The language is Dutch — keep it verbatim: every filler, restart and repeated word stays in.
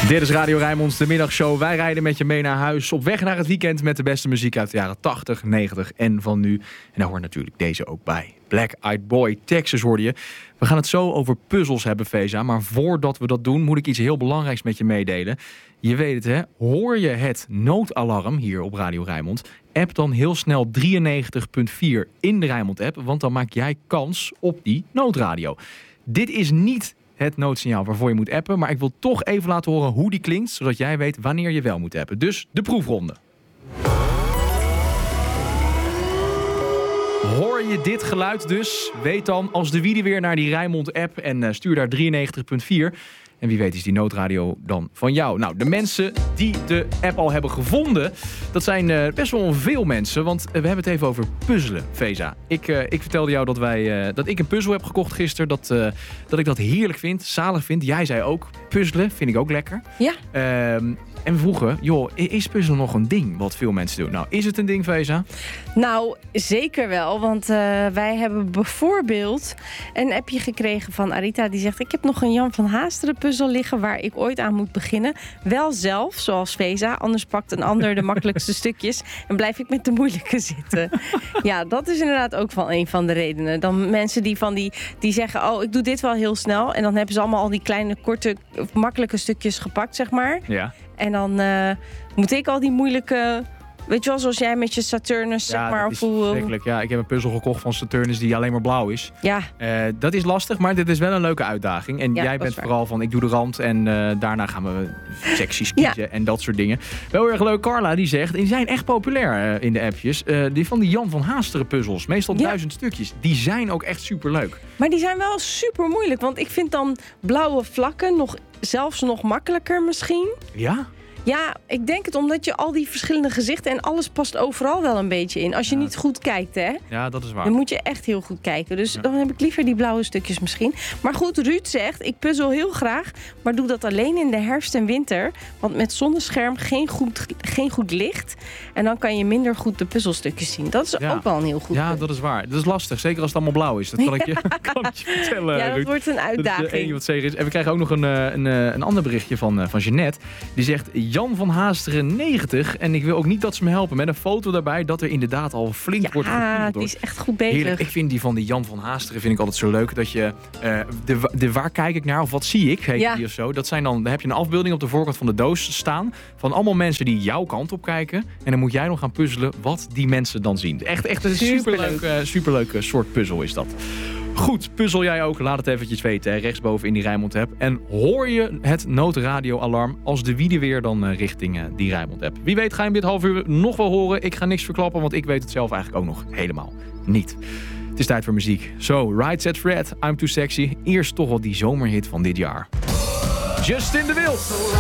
Dit is Radio Rijnmond, de middagshow. Wij rijden met je mee naar huis op weg naar het weekend met de beste muziek uit de jaren tachtig, negentig en van nu. En daar hoort natuurlijk deze ook bij. Black Eyed Boy, Texas hoorde je. We gaan het zo over puzzels hebben, Feza. Maar voordat we dat doen, moet ik iets heel belangrijks met je meedelen. Je weet het, hè? Hoor je het noodalarm hier op Radio Rijnmond? App dan heel snel drieënnegentig punt vier in de Rijnmond-app, want dan maak jij kans op die noodradio. Dit is niet het noodsignaal waarvoor je moet appen, maar ik wil toch even laten horen hoe die klinkt, zodat jij weet wanneer je wel moet appen. Dus de proefronde. Hoor je dit geluid dus? Weet dan als de wiede weer naar die Rijnmond-app en uh, stuur daar drieënnegentig punt vier. En wie weet is die noodradio dan van jou. Nou, de mensen die de app al hebben gevonden, dat zijn uh, best wel veel mensen. Want uh, we hebben het even over puzzelen, Feza. Ik, uh, ik vertelde jou dat, wij, uh, dat ik een puzzel heb gekocht gisteren. Dat, uh, dat ik dat heerlijk vind, zalig vind. Jij zei ook, puzzelen vind ik ook lekker. Ja. Uh, en we vroegen, joh, is puzzelen nog een ding wat veel mensen doen? Nou, is het een ding, Feza? Nou, zeker wel. Want uh, wij hebben bijvoorbeeld een appje gekregen van Arita. Die zegt, ik heb nog een Jan van Haasteren puzzel liggen waar ik ooit aan moet beginnen. Wel zelf, zoals Feza. Anders pakt een ander de makkelijkste stukjes en blijf ik met de moeilijke zitten. Ja, dat is inderdaad ook wel een van de redenen. Dan mensen die, van die, die zeggen, oh, ik doe dit wel heel snel. En dan hebben ze allemaal al die kleine, korte, makkelijke stukjes gepakt, zeg maar. Ja. En dan uh, moet ik al die moeilijke, weet je wel, zoals jij met je Saturnus, zeg ja, maar. Dat is of hoe, verschrikkelijk. Ja, ik heb een puzzel gekocht van Saturnus die alleen maar blauw is. Ja. Uh, dat is lastig, maar dit is wel een leuke uitdaging. En Ja, jij bent waar. vooral van, ik doe de rand en uh, daarna gaan we secties kiezen Ja. en dat soort dingen. Wel erg leuk, Carla die zegt, die zijn echt populair uh, in de appjes. Uh, die van die Jan van Haasteren puzzels, meestal Ja. duizend stukjes. Die zijn ook echt superleuk. Maar die zijn wel super moeilijk, want ik vind dan blauwe vlakken nog, zelfs nog makkelijker misschien. Ja? Ja, ik denk het omdat je al die verschillende gezichten en alles past overal wel een beetje in. Als je Ja. niet goed kijkt, hè. Ja, dat is waar. Dan moet je echt heel goed kijken. Dus Ja. dan heb ik liever die blauwe stukjes misschien. Maar goed, Ruud zegt, ik puzzel heel graag, maar doe dat alleen in de herfst en winter. Want met zonnescherm geen goed, geen goed licht. En dan kan je minder goed de puzzelstukjes zien. Dat is Ja. ook wel een heel goed Ja, punt. dat is waar. Dat is lastig, zeker als het allemaal blauw is. Dat kan ik je, kan ik je vertellen, Ja, dat Ruud. wordt een Dat is de uitdaging. enige wat zeker is. En we krijgen ook nog een, uh, een, uh, een ander berichtje van, uh, van Jeannette. Die zegt, Jan van Haasteren negentig. En ik wil ook niet dat ze me helpen met een foto daarbij dat er inderdaad al flink wordt Ja, gepuzzeld. die is echt goed bezig. Heerlijk. Ik vind die van die Jan van Haasteren vind ik altijd zo leuk. Dat je, uh, de, de waar kijk ik naar of wat zie ik, heet Ja. die of zo. Dat zijn dan, dan heb je een afbeelding op de voorkant van de doos staan. Van allemaal mensen die jouw kant op kijken. En dan moet jij nog gaan puzzelen wat die mensen dan zien. Echt, echt een Superleuk. superleuk, uh, superleuke soort puzzel is dat. Goed, puzzel jij ook? Laat het eventjes weten, hè? Rechtsboven in die Rijnmond-app. En hoor je het noodradioalarm als de wiede weer dan uh, richting uh, die Rijnmond-app. Wie weet ga je hem dit half uur nog wel horen. Ik ga niks verklappen, want ik weet het zelf eigenlijk ook nog helemaal niet. Het is tijd voor muziek. Zo, Right Set Fred, I'm Too Sexy. Eerst toch wel die zomerhit van dit jaar. Justin de Wild.